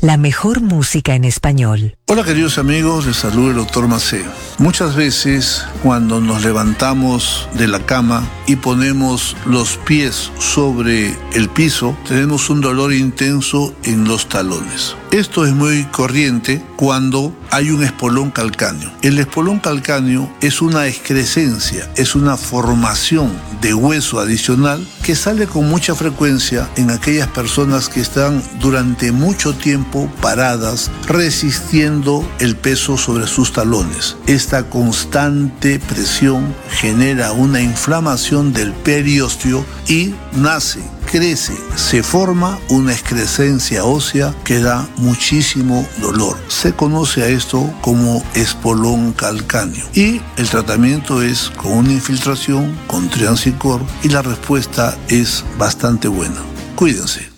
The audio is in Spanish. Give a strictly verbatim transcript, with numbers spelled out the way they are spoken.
la mejor música en español. Hola queridos amigos, les saluda el doctor Maceo. Muchas veces cuando nos levantamos de la cama y ponemos los pies sobre el piso, tenemos un dolor intenso en los talones. Esto es muy corriente cuando hay un espolón calcáneo. El espolón calcáneo es una excrescencia, es una formación de hueso adicional que sale con mucha frecuencia en aquellas personas que están durante mucho tiempo paradas, resistiendo el peso sobre sus talones. Esta constante presión genera una inflamación del periósteo y nace, crece, se forma una excrescencia ósea que da muchísimo dolor. Se conoce a esto como espolón calcáneo y el tratamiento es con una infiltración con Triancicor y la respuesta es bastante buena. Cuídense.